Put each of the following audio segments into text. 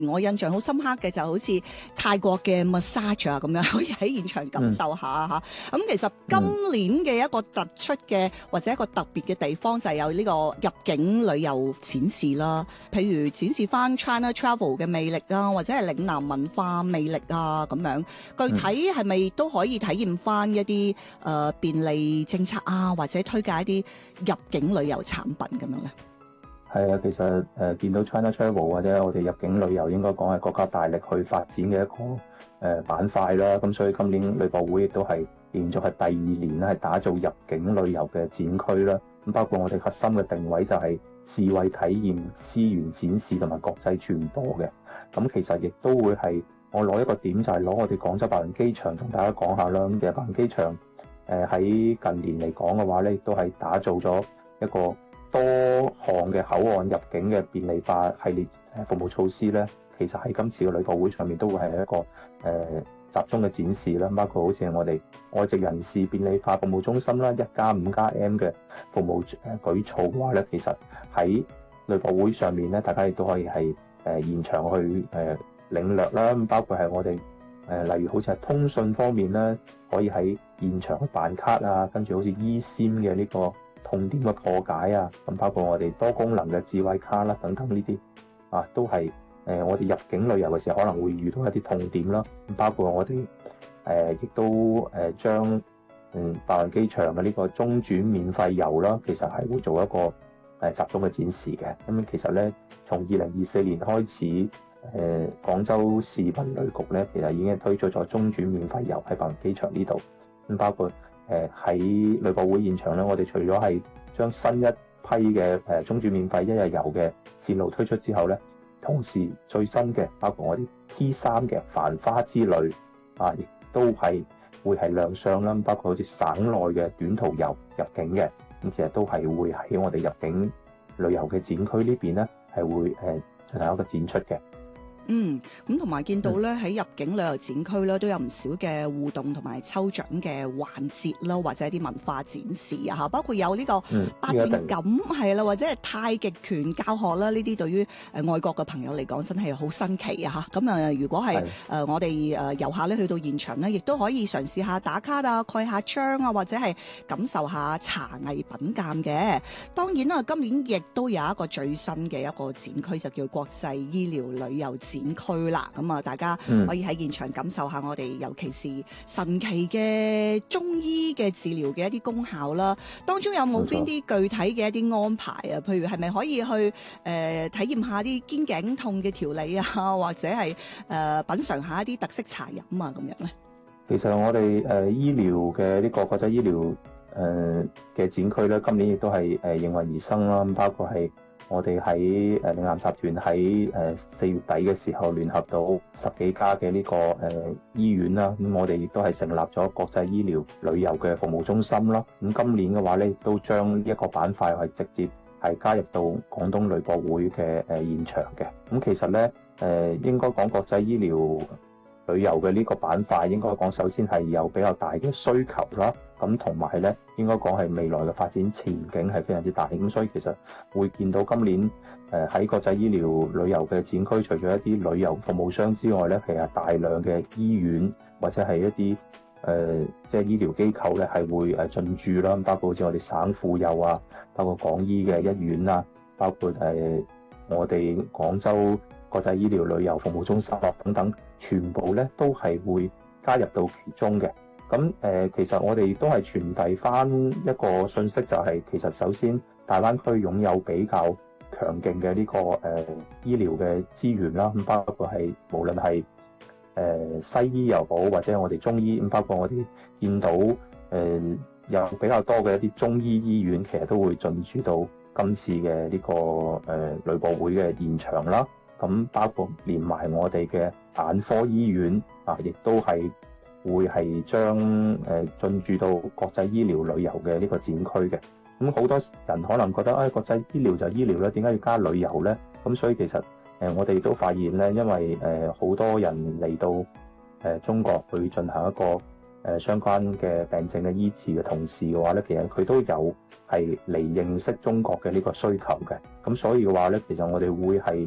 我印象好深刻嘅就好似泰國嘅 massage 啊咁樣，可以喺現場感受下嚇。咁其實今年嘅一個突出嘅或者一個特別嘅地方就係有呢個入境旅遊展示啦，譬如展示翻 China Travel 嘅魅力啊，或者係嶺南文化魅力啊咁樣。具體係咪都可以體驗翻一啲便利政策啊，或者推介一啲入境旅遊產品咁樣咧？ 係啊，其實見到 China Travel 或者我哋入境旅遊應該講係國家大力去發展嘅一個板塊啦。咁所以今年旅博會亦都係連續係第2年咧，係打造入境旅遊嘅展區啦。咁包括我哋核心嘅定位就係智慧體驗、資源展示同埋國際傳播嘅。咁其實亦都會係我攞一個點就係攞我哋廣州白雲機場同大家講下啦。咁其實白雲機場喺近年嚟講嘅話咧，亦都係打造咗一個多項嘅口岸入境嘅便利化系列服務措施咧，其實喺今次嘅旅博會上面都會係一個集中嘅展示啦。包括好似我哋外籍人士便利化服務中心啦，1+5+M 嘅服務舉措嘅話咧，其實喺旅博會上面咧，大家亦都可以係現場去領略啦。咁包括係我哋例如好似係通訊方面咧，可以喺現場去辦卡啊，跟住好似 eSIM 嘅呢個痛點嘅破解啊，咁包括我哋多功能嘅智慧卡啦，等等呢啲啊，都係我哋入境旅遊嘅時候可能會遇到一啲痛點啦。咁包括我哋亦都將白雲機場嘅呢個中轉免費遊啦，其實係會做一個集中嘅展示嘅。咁其實咧，從2024年開始，廣州市文旅局咧，其實已經推出咗中轉免費遊喺白雲機場呢度。咁包括喺旅博會現場咧，我哋除咗係將新一批嘅中轉免費一日遊嘅線路推出之後咧，同時最新嘅包括我哋 T3 嘅繁花之旅啊，亦都係會係亮相啦。包括好似省內嘅短途遊入境嘅，咁其實都係會喺我哋入境旅遊嘅展區呢邊咧，係會進行一個展出嘅。 咁同埋見到咧喺入境旅遊展區咧都有唔少嘅互動同埋抽獎嘅環節啦，或者一啲文化展示啊嚇，包括有呢個八段錦係啦，或者係太極拳教學啦，呢啲對於外國嘅朋友嚟講真係好新奇啊嚇。咁如果係我哋遊客咧去到現場咧，亦都可以嘗試下打卡啊、蓋下章啊，或者係感受下茶藝品鑑嘅。當然啦，今年亦都有一個最新嘅一個展區，就叫國際醫療旅遊展區啦，咁大家可以喺現場感受下我哋尤其是神奇嘅中醫嘅治療嘅一啲功效啦。當中有冇邊啲具體嘅一啲安排啊？譬如係咪可以去體驗下啲肩頸痛嘅調理啊，或者係品嚐下一啲特色茶飲啊咁樣咧？ 其實我哋醫療嘅呢個國際醫療嘅展區咧，今年亦都係應運而生啦。包括係我哋喺嶺南集團喺4月底嘅時候聯合到10幾家嘅呢個醫院啦，咁我哋亦都係成立咗國際醫療旅遊嘅服務中心啦。咁今年嘅話咧，亦都將一個板塊係直接係加入到廣東旅博會嘅現場嘅。咁其實咧應該講國際醫療旅遊嘅呢個板塊，應該講首先係有比較大嘅需求啦。咁同埋咧，應該講係未來嘅發展前景係非常之大。咁所以其實會見到今年喺國際醫療旅遊嘅展區，除咗一啲旅遊服務商之外咧，其實大量嘅醫院或者係一啲即係醫療機構咧係會進駐啦。包括好似我哋省婦幼啊，包括廣醫嘅一院啊，包括我哋廣州國際醫療旅遊服務中心啊等等，全部咧都係會加入到其中嘅。咁其實我哋都係傳遞翻一個信息，就係其實首先大灣區擁有比較強勁嘅呢個醫療嘅資源啦，咁包括係無論係西醫又好，或者我哋中醫，咁包括我哋見到有比較多嘅一啲中醫醫院，其實都會進駐到今次嘅呢個旅博會嘅現場啦。咁包括連埋我哋嘅眼科醫院啊，亦都係會係將進駐到國際醫療旅遊嘅呢個展區嘅。咁好多人可能覺得國際醫療就醫療咧，點解要加旅遊咧？咁所以其實我哋都發現咧，因為好多人嚟到中國去進行一個相關嘅病症嘅醫治嘅同時嘅話咧，其實佢都有係嚟認識中國嘅呢個需求嘅。咁所以嘅話咧，其實我哋會係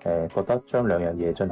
覺得將兩樣嘢進行